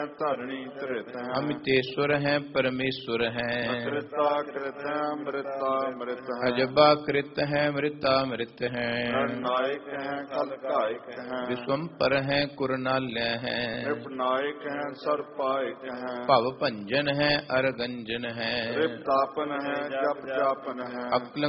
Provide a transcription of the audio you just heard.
ਧਰਣੀ ਧਰਿਤ ਹੈ। ਅਮਿਤੇਸ਼ਵਰ ਹੈ ਪਰਮੇਸ਼ਵਰ ਹੈ। ਅਕ੍ਰਿਤਾ ਕ੍ਰਿਤ ਹੈ ਅੰਮ੍ਰਿਤਾ ਅੰਮ੍ਰਿਤ ਹੈ। ਅਜਬਾ ਕ੍ਰਿਤ ਹੈ ਮ੍ਰਿਤਾ ਮ੍ਰਿਤ ਹੈ। ਨਾਇਕ ਹੈ ਕਲ ਕਾਇਕ ਹੈ। ਵਿਸ਼ਵੰਪਰ ਹੈ ਕੁਰਨਾਲਯ ਹੈ। ਰਿਪਨਾਇਕ ਹੈ ਸਰਪਾਇਕ ਹੈ। ਭਵ ਭੰਜਨ ਹੈ ਅਰਗੰਜਨ ਹੈ। ਰਿਪਤਾਪਨ ਹੈ ਜਪ ਜਾਪਨ ਹੈ। ਅਕਲ